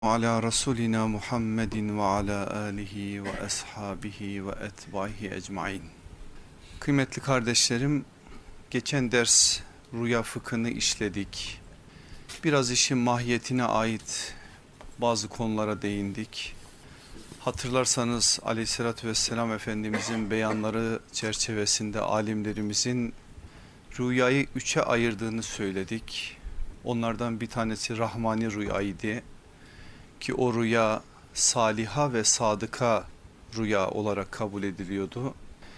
Ala Resulina Muhammedin ve ala alihi ve ashabihi ve etbaihi ecmain. Kıymetli kardeşlerim, geçen ders rüya fıkhını işledik. Biraz işin mahiyetine ait bazı konulara değindik. Hatırlarsanız Aleyhisselatü Vesselam Efendimizin beyanları çerçevesinde alimlerimizin rüyayı üçe ayırdığını söyledik. Onlardan bir tanesi rahmani rüyaydı. Ki o rüya saliha ve sadıka rüya olarak kabul ediliyordu.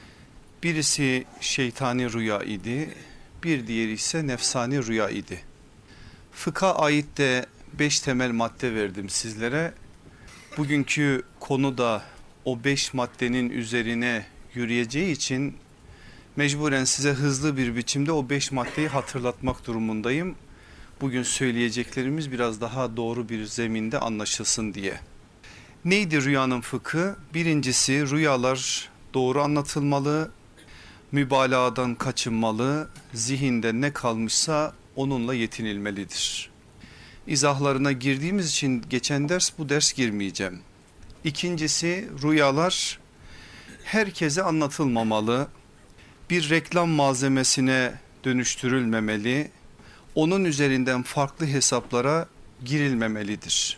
Birisi şeytani rüya idi, bir diğeri ise nefsani rüya idi. Fıkha ait de 5 temel madde verdim sizlere. Bugünkü konu da o 5 maddenin üzerine yürüyeceği için mecburen size hızlı bir biçimde o 5 maddeyi hatırlatmak durumundayım. Bugün söyleyeceklerimiz biraz daha doğru bir zeminde anlaşılsın diye. Neydi rüyanın fıkhı? Birincisi, rüyalar doğru anlatılmalı, mübalağadan kaçınmalı, zihinde ne kalmışsa onunla yetinilmelidir. İzahlarına girdiğimiz için geçen ders bu ders girmeyeceğim. İkincisi, rüyalar herkese anlatılmamalı, bir reklam malzemesine dönüştürülmemeli, onun üzerinden farklı hesaplara girilmemelidir.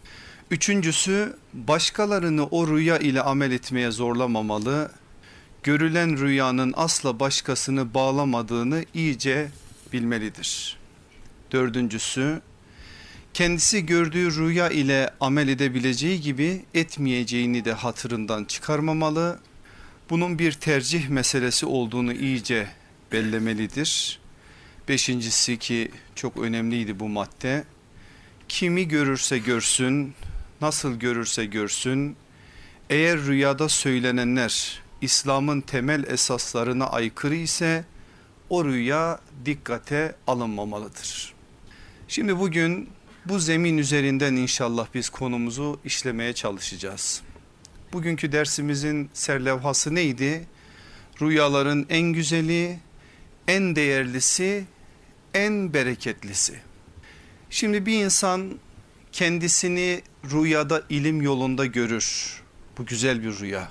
Üçüncüsü, başkalarını o rüya ile amel etmeye zorlamamalı, görülen rüyanın asla başkasını bağlamadığını iyice bilmelidir. Dördüncüsü, kendisi gördüğü rüya ile amel edebileceği gibi etmeyeceğini de hatırından çıkarmamalı, bunun bir tercih meselesi olduğunu iyice bellemelidir. Beşincisi, ki çok önemliydi bu madde, kimi görürse görsün, nasıl görürse görsün, eğer rüyada söylenenler İslam'ın temel esaslarına aykırı ise o rüya dikkate alınmamalıdır. Şimdi bugün bu zemin üzerinden inşallah biz konumuzu işlemeye çalışacağız. Bugünkü dersimizin serlevhası neydi? Rüyaların en güzeli, en değerlisi, en bereketlisi. Şimdi bir insan kendisini rüyada ilim yolunda görür. Bu güzel bir rüya.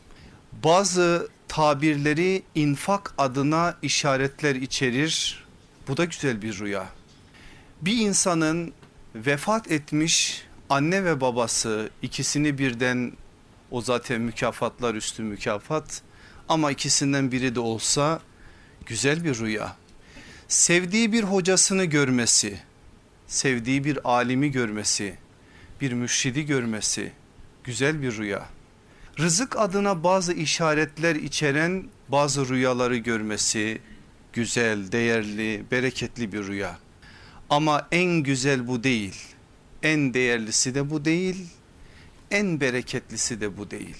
Bazı tabirleri infak adına işaretler içerir. Bu da güzel bir rüya. Bir insanın vefat etmiş anne ve babası, ikisini birden, o zaten mükafatlar üstü mükafat, ama ikisinden biri de olsa güzel bir rüya. Sevdiği bir hocasını görmesi, sevdiği bir alimi görmesi, bir mürşidi görmesi güzel bir rüya. Rızık adına bazı işaretler içeren bazı rüyaları görmesi güzel, değerli, bereketli bir rüya. Ama en güzel bu değil, en değerlisi de bu değil, en bereketlisi de bu değil.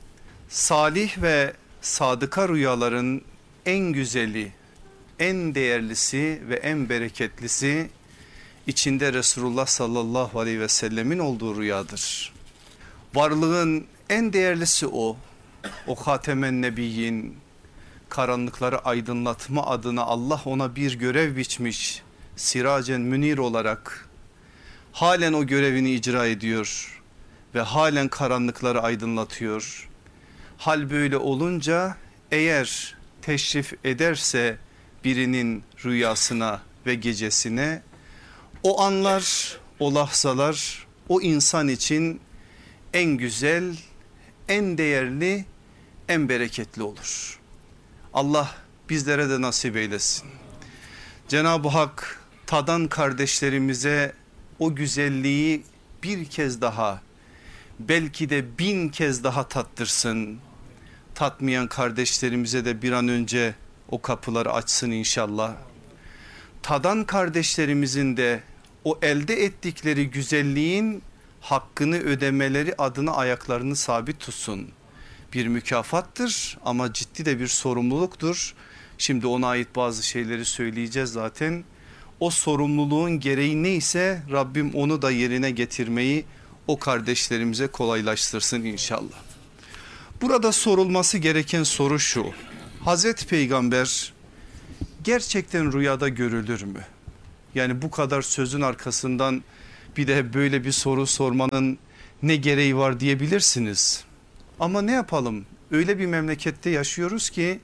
Salih ve sadıka rüyaların en güzeli, en değerlisi ve en bereketlisi içinde Resulullah sallallahu aleyhi ve sellemin olduğu rüyadır. Varlığın en değerlisi o. O Hatemen Nebiyyin, karanlıkları aydınlatma adına Allah ona bir görev biçmiş, Siracen Münir olarak halen o görevini icra ediyor ve halen karanlıkları aydınlatıyor. Hal böyle olunca eğer teşrif ederse birinin rüyasına ve gecesine, o anlar, o lahzalar o insan için en güzel, en değerli, en bereketli olur. Allah bizlere de nasip eylesin. Cenab-ı Hak tadan kardeşlerimize o güzelliği bir kez daha, belki de 1000 kez daha tattırsın. Tatmayan kardeşlerimize de bir an önce o kapıları açsın inşallah. Tadan kardeşlerimizin de o elde ettikleri güzelliğin hakkını ödemeleri adına ayaklarını sabit tutsun. Bir mükafattır ama ciddi de bir sorumluluktur. Şimdi ona ait bazı şeyleri söyleyeceğiz zaten. O sorumluluğun gereği neyse Rabbim onu da yerine getirmeyi o kardeşlerimize kolaylaştırsın inşallah. Burada sorulması gereken soru şu: Hazreti Peygamber gerçekten rüyada görülür mü? Yani bu kadar sözün arkasından Bir de böyle bir soru sormanın ne gereği var diyebilirsiniz. Ama ne yapalım? Öyle bir memlekette yaşıyoruz ki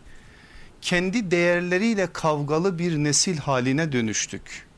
kendi değerleriyle kavgalı bir nesil haline dönüştük.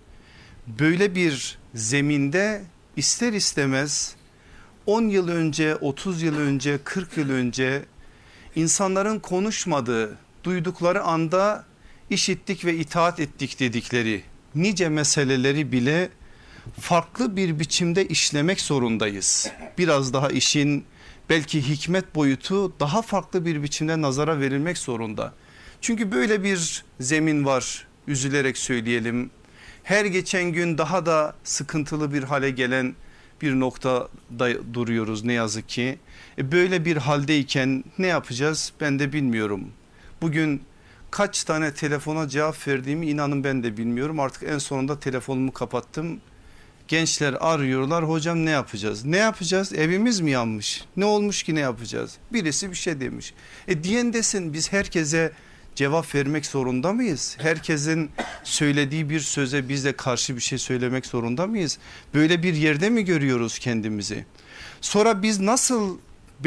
Böyle bir zeminde ister istemez 10 yıl önce, 30 yıl önce, 40 yıl önce insanların konuşmadığı, duydukları anda işittik ve itaat ettik dedikleri nice meseleleri bile farklı bir biçimde işlemek zorundayız. Biraz daha işin belki hikmet boyutu daha farklı bir biçimde nazara verilmek zorunda. Çünkü böyle bir zemin var, üzülerek söyleyelim. Her geçen gün daha da sıkıntılı bir hale gelen bir noktada duruyoruz ne yazık ki. Böyle bir haldeyken ne yapacağız ben de bilmiyorum. Bugün kaç tane telefona cevap verdiğimi inanın ben de bilmiyorum. Artık en sonunda telefonumu kapattım. Gençler arıyorlar, hocam ne yapacağız? Ne yapacağız? Evimiz mi yanmış? Ne olmuş ki ne yapacağız? Birisi bir şey demiş. Diyen desin, biz herkese cevap vermek zorunda mıyız? Herkesin söylediği bir söze biz de karşı bir şey söylemek zorunda mıyız? Böyle bir yerde mi görüyoruz kendimizi? Sonra biz nasıl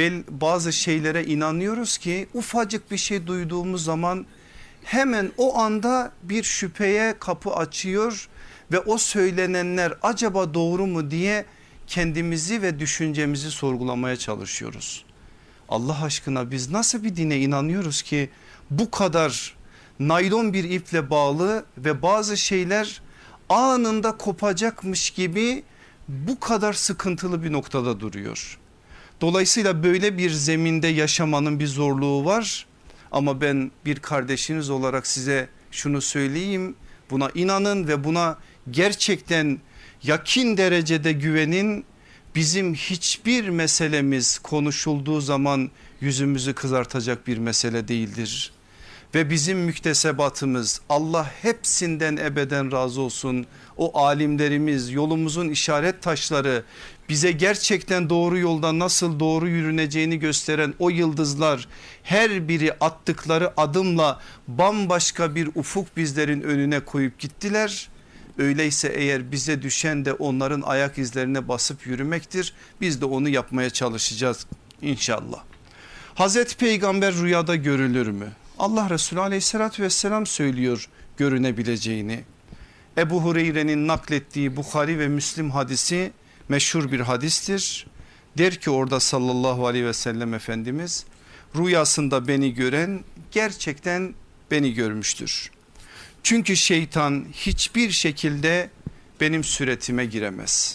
bazı şeylere inanıyoruz ki ufacık bir şey duyduğumuz zaman hemen o anda bir şüpheye kapı açıyor ve o söylenenler acaba doğru mu diye kendimizi ve düşüncemizi sorgulamaya çalışıyoruz. Allah aşkına biz nasıl bir dine inanıyoruz ki bu kadar naylon bir iple bağlı ve bazı şeyler anında kopacakmış gibi bu kadar sıkıntılı bir noktada duruyor. Dolayısıyla böyle bir zeminde yaşamanın bir zorluğu var ama ben bir kardeşiniz olarak size şunu söyleyeyim, buna inanın ve buna gerçekten yakin derecede güvenin. Bizim hiçbir meselemiz konuşulduğu zaman yüzümüzü kızartacak bir mesele değildir. Ve bizim müktesebatımız, Allah hepsinden ebeden razı olsun, o alimlerimiz, yolumuzun işaret taşları, bize gerçekten doğru yolda nasıl doğru yürüneceğini gösteren o yıldızlar, her biri attıkları adımla bambaşka bir ufuk bizlerin önüne koyup gittiler. Öyleyse eğer bize düşen de onların ayak izlerine basıp yürümektir. Biz de onu yapmaya çalışacağız inşallah. Hazreti Peygamber rüyada görülür mü? Allah Resulü aleyhissalatü vesselam söylüyor görünebileceğini. Ebu Hureyre'nin naklettiği Bukhari ve Müslim hadisi meşhur bir hadistir. Der ki orada sallallahu aleyhi ve sellem Efendimiz, rüyasında beni gören gerçekten beni görmüştür. Çünkü şeytan hiçbir şekilde benim suretime giremez.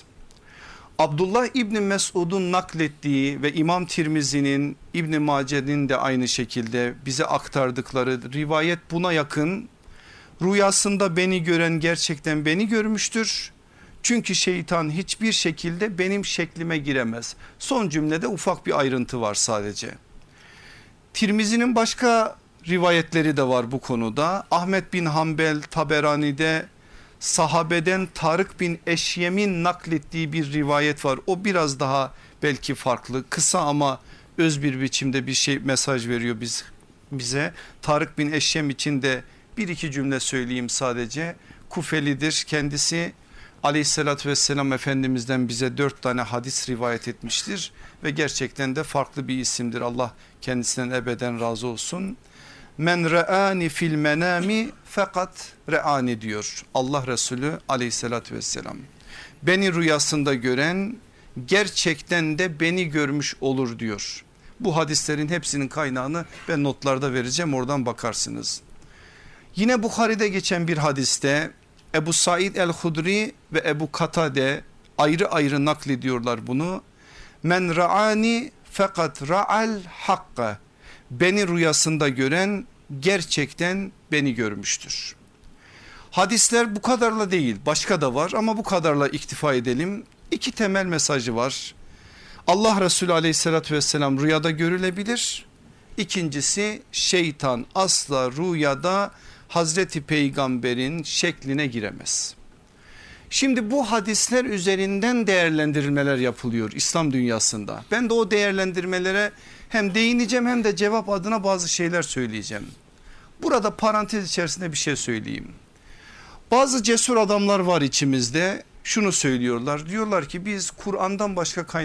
Abdullah İbni Mesud'un naklettiği ve İmam Tirmizi'nin, İbni Mace'nin de aynı şekilde bize aktardıkları rivayet buna yakın. Rüyasında beni gören gerçekten beni görmüştür. Çünkü şeytan hiçbir şekilde benim şeklime giremez. Son cümlede ufak bir ayrıntı var sadece. Tirmizi'nin başka rivayetleri de var bu konuda. Ahmet bin Hanbel Taberani'de sahabeden Tarık bin Eşyem'in naklettiği bir rivayet var. O biraz daha belki farklı, kısa ama öz bir biçimde bir şey mesaj veriyor bize. Tarık bin Eşyem için de bir iki cümle söyleyeyim sadece. Kufelidir kendisi. Aleyhissalatü vesselam Efendimiz'den bize 4 tane hadis rivayet etmiştir ve gerçekten de farklı bir isimdir. Allah kendisinden ebeden razı olsun. Men re'ani fil menami fakat re'ani diyor Allah Resulü aleyhissalatü vesselam. Beni rüyasında gören gerçekten de beni görmüş olur diyor. Bu hadislerin hepsinin kaynağını ben notlarda vereceğim, oradan bakarsınız. Yine Bukhari'de geçen bir hadiste Ebu Said el-Hudri ve Ebu Katade ayrı ayrı naklediyorlar bunu. Men ra'ani fakat ra'al hakka. Beni rüyasında gören gerçekten beni görmüştür. Hadisler bu kadarla değil, başka da var ama bu kadarla iktifa edelim. İki temel mesajı var. Allah Resulü aleyhissalatü vesselam rüyada görülebilir. İkincisi, şeytan asla rüyada Hazreti Peygamber'in şekline giremez. Şimdi bu hadisler üzerinden değerlendirmeler yapılıyor İslam dünyasında. Ben de o değerlendirmelere hem değineceğim hem de cevap adına bazı şeyler söyleyeceğim. Burada parantez içerisinde bir şey söyleyeyim. Bazı cesur adamlar var içimizde. şunu söylüyorlar. Diyorlar ki biz Kur'an'dan başka